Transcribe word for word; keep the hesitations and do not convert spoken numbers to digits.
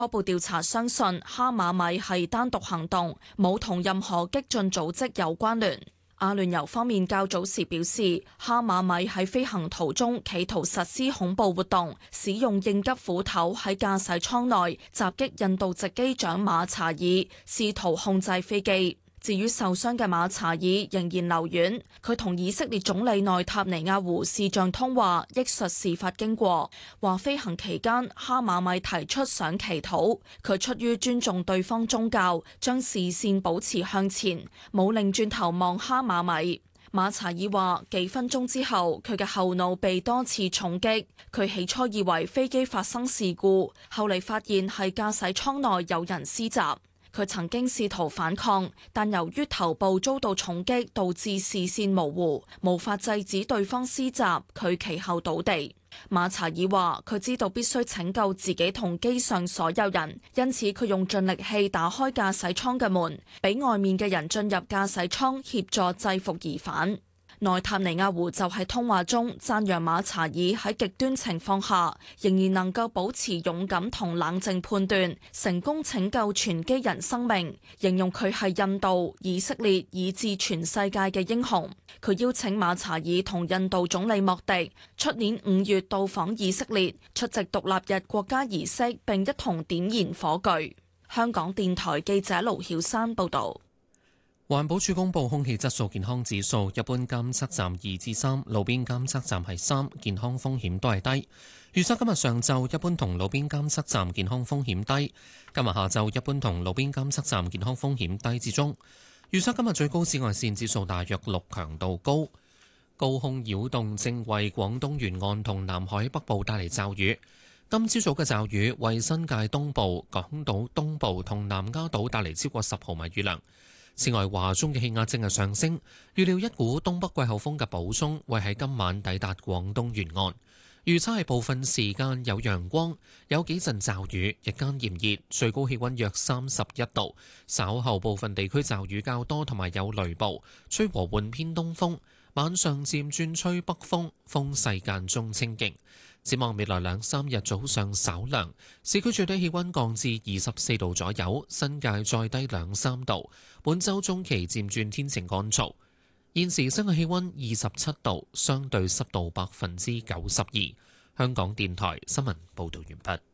初步調查相信哈馬米係單獨行動，冇同任何激進組織有關聯。阿聯酋方面較早時表示，哈馬米喺飛行途中企圖實施恐怖活動，使用應急斧頭喺駕駛艙內襲擊印度籍機長馬查爾，試圖控制飛機。至於受傷嘅馬查爾仍然留院，佢同以色列總理內塔尼亞胡視像通話，憶述事發經過，話飛行期間哈馬米提出想祈禱，佢出於尊重對方宗教，將視線保持向前，冇擰轉頭望哈馬米。馬查爾話幾分鐘之後，佢嘅後腦被多次重擊，佢起初以為飛機發生事故，後嚟發現係駕駛艙內有人施襲。佢曾經試圖反抗，但由於頭部遭到重擊，導致視線模糊，無法制止對方施襲，佢其後倒地。馬查爾話：佢知道必須拯救自己同機上所有人，因此佢用盡力氣打開駕駛艙嘅門，俾外面嘅人進入駕駛艙協助制服疑犯。內塔尼亞胡就喺通話中讚揚馬查爾喺極端情況下仍然能夠保持勇敢同冷靜判斷，成功拯救全機人生命，形容佢係印度、以色列以至全世界嘅英雄。佢邀請馬查爾同印度總理莫迪出年五月到訪以色列，出席獨立日國家儀式，並一同點燃火炬。香港電台記者盧曉珊報導。 環保署公布空氣質素健康指數，一般監測站二至三，路邊監測站係三，健康風險都係低。預測今日上晝一般同路邊監測站健康風險低，今日下晝一般同路邊監測站健康風險低至中。預測今日最高紫外線指數大約六，強度高。高空擾動正為廣東沿岸同南海北部帶嚟驟雨。今朝早嘅驟雨為新界東部、港島東部同南丫島帶嚟超過十毫米雨量。此外，華中嘅氣壓正係上升，預料一股東北季候風嘅補充會喺今晚抵達廣東沿岸。預測係部分時間有陽光，有幾陣驟雨，日間炎熱，最高氣溫約三十一度。稍後部分地區驟雨較多，同埋有雷暴，吹和緩偏東風。晚上漸轉吹北風，風勢間中清勁。展望未來兩三日早上稍涼，市區最低氣溫降至二十四度左右，新界再低兩三度。本週中期漸轉天晴乾燥。現時室外氣溫二十七度，相對濕度百分之九十二。香港電台新聞報導完畢。